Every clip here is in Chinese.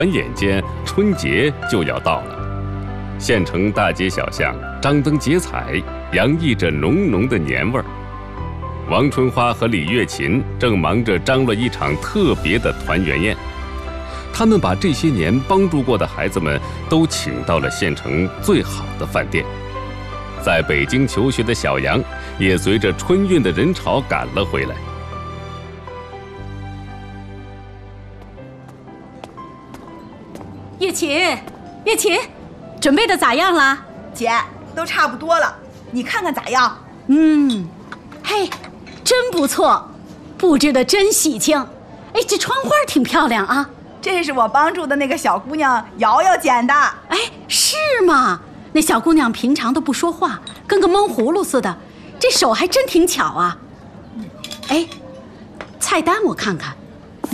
转眼间春节就要到了，县城大街小巷张灯结彩，洋溢着浓浓的年味儿。王春花和李月琴正忙着张罗一场特别的团圆宴，他们把这些年帮助过的孩子们都请到了县城最好的饭店。在北京求学的小杨也随着春运的人潮赶了回来。 月琴，月琴，准备的咋样了？ 姐，都差不多了，你看看咋样？ 嘿，真不错，布置的真喜庆。哎，这窗花挺漂亮啊。 这是我帮助的那个小姑娘瑶瑶剪的。 哎，是吗？那小姑娘平常都不说话，跟个闷葫芦似的，这手还真挺巧啊。哎，菜单我看看。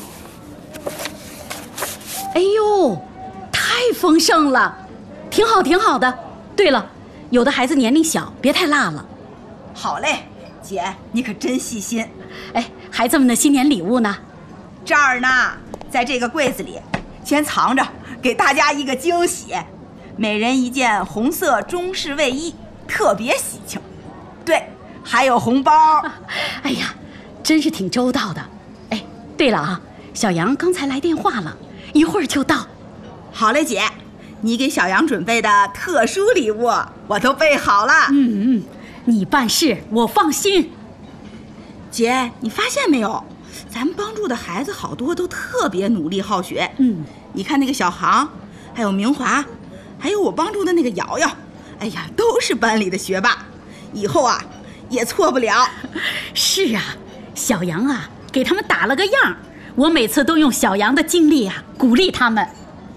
哎呦，太丰盛了，挺好挺好的。对了，有的孩子年龄小，别太辣了。 好嘞，姐，你可真细心。 哎，孩子们的新年礼物呢？ 这儿呢，在这个柜子里，先藏着，给大家一个惊喜。每人一件红色中式卫衣，特别喜庆。对，还有红包。 哎呀，真是挺周到的。哎，对了啊，小杨刚才来电话了，一会儿就到。 好嘞，姐，你给小杨准备的特殊礼物我都备好了。 你办事我放心。 姐，你发现没有，咱们帮助的孩子好多都特别努力好学。你看那个小航，还有明华，还有我帮助的那个瑶瑶，哎呀，都是班里的学霸，以后啊也错不了。 是啊，小杨啊给他们打了个样，我每次都用小杨的经历啊鼓励他们。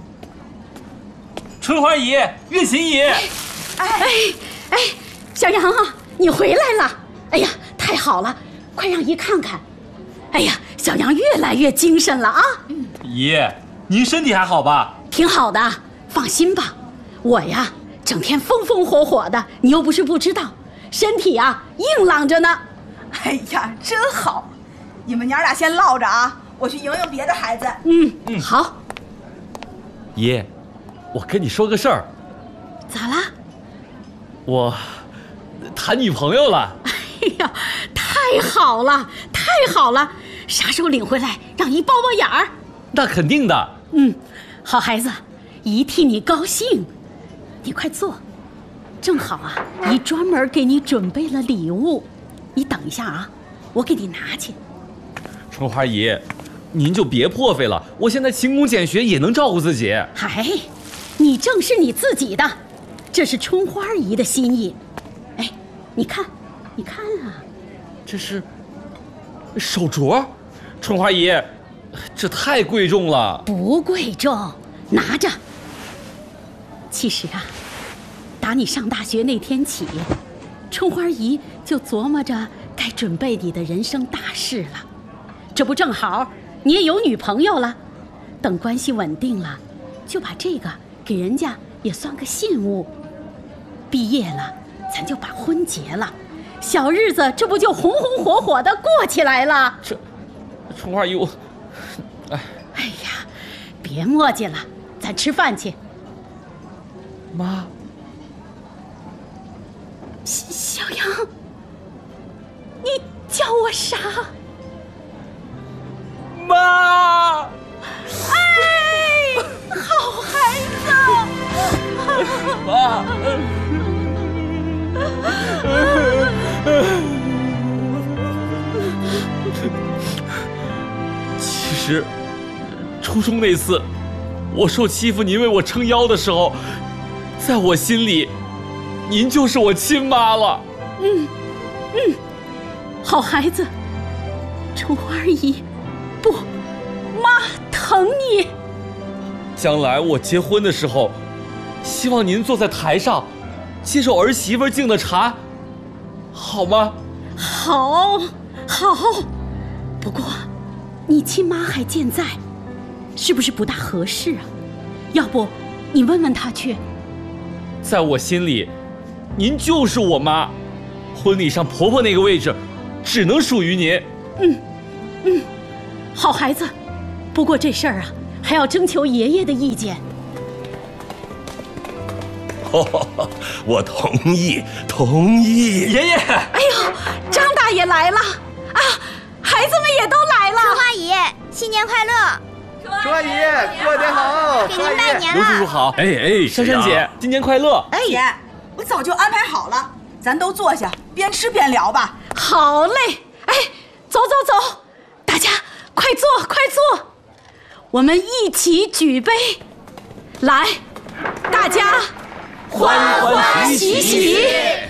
春花姨，月琴姨。 哎，小杨啊，你回来了！哎呀，太好了，快让姨看看。哎呀，小杨越来越精神了啊！ 姨，您身体还好吧？ 挺好的，放心吧。我呀，整天风风火火的，你又不是不知道，身体啊硬朗着呢。 哎呀，真好！你们娘俩先唠着啊，我去迎迎别的孩子。 好。 姨，我跟你说个事儿。 咋啦？ 我谈女朋友了。 哎呀，太好了，太好了！啥时候领回来，让姨包包眼儿？ 那肯定的。 好孩子，姨替你高兴。你快坐，正好啊，姨专门给你准备了礼物。你等一下啊，我给你拿去。 春花姨，您就别破费了，我现在勤工俭学也能照顾自己。 嗨，你正是你自己的，这是春花姨的心意。哎，你看啊， 这是手镯。春花姨，这太贵重了。 不贵重，拿着。其实啊，打你上大学那天起，春花姨就琢磨着该准备你的人生大事了。这不正好你也有女朋友了，等关系稳定了，就把这个给人家也算个信物。毕业了，咱就把婚结了，小日子这不就红红火火的过起来了？ 春花姨，我， 哎呀，别磨叽了，咱吃饭去。 妈。 小杨，你叫我啥？ 妈。 哎，好孩子。 妈。其实，初中那次，我受欺负，您为我撑腰的时候，在我心里，您就是我亲妈了。 好孩子，春花姨，不，妈疼你。 将来我结婚的时候，希望您坐在台上，接受儿媳妇敬的茶，好吗？ 好。不过，你亲妈还健在，是不是不大合适啊？要不，你问问她去。 在我心里，您就是我妈，婚礼上婆婆那个位置，只能属于您。 好孩子，不过这事儿啊，还还要征求爷爷的意见。 我同意，同意。 爷爷， 哎呦，张大爷来了啊！孩子们也都来了。 春花姨，新年快乐！ 春花姨过年好， 给您拜年刘叔叔了。 好。 哎， 珊珊姐，新年快乐！ 哎，姐，我早就安排好了，咱都坐下，边吃边聊吧。 好嘞，哎，走走走，大家快坐快坐，我们一起举杯，来，大家欢欢喜喜。